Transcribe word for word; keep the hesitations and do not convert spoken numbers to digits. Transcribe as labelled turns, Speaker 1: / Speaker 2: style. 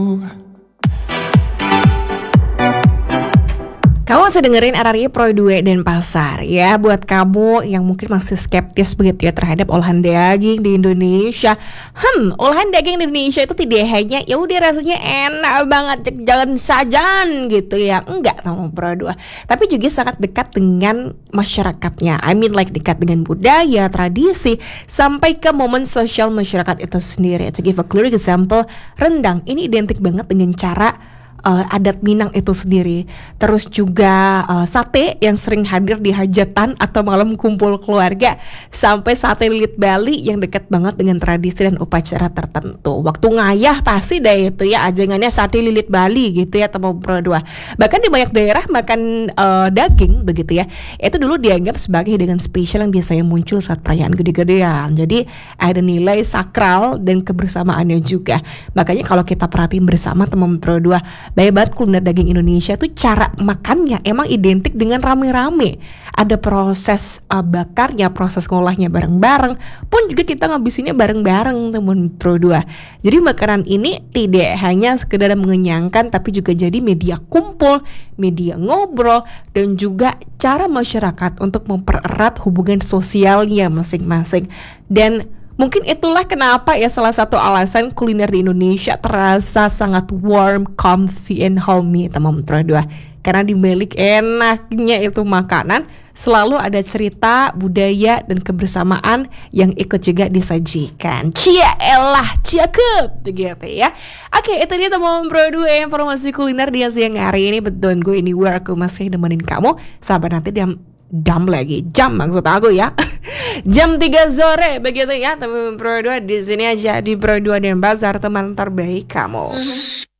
Speaker 1: Kamu masih dengerin R R I Pro dua dan Pasar ya. Buat kamu yang mungkin masih skeptis begitu ya terhadap olahan daging di Indonesia. Hmm, olahan daging di Indonesia itu tidak hanya ya udah rasanya enak banget cek jalan sajan gitu ya. Enggak sama Pro dua. Tapi juga sangat dekat dengan masyarakatnya. I mean like dekat dengan budaya, tradisi sampai ke momen sosial masyarakat itu sendiri. To give a clear example, rendang ini identik banget dengan cara Uh, adat Minang itu sendiri. Terus juga uh, sate yang sering hadir di hajatan atau malam kumpul keluarga, sampai sate lilit Bali yang dekat banget dengan tradisi dan upacara tertentu. Waktu ngayah pasti deh itu ya ajangannya sate lilit Bali gitu ya teman Pro dua. Bahkan di banyak daerah makan uh, daging begitu ya, itu dulu dianggap sebagai hidangan spesial yang biasanya muncul saat perayaan gede-gedean. Jadi ada nilai sakral dan kebersamaannya juga. Makanya kalau kita perhatiin bersama teman Pro dua, banyak banget kuliner daging Indonesia tuh cara makannya emang identik dengan rame-rame. Ada proses uh, bakarnya, proses ngolahnya bareng-bareng, pun juga kita ngabisinnya bareng-bareng temen Pro dua. Jadi makanan ini tidak hanya sekedar mengenyangkan, tapi juga jadi media kumpul, media ngobrol, dan juga cara masyarakat untuk mempererat hubungan sosialnya masing-masing. Dan mungkin itulah kenapa ya salah satu alasan kuliner di Indonesia terasa sangat warm, comfy, and homey teman Pro dua. Karena di balik enaknya itu makanan selalu ada cerita, budaya, dan kebersamaan yang ikut juga disajikan. Cia elah, cakep gitu ya. Oke, itu dia teman Pro dua informasi kuliner di siang hari ini. But don't go anywhere, aku masih nemenin kamu. Sabar nanti dia Jam lagi, jam maksud aku ya. Jam tiga sore begitu ya teman Pro dua, di sini aja di Pro dua dan Pasar, teman terbaik kamu.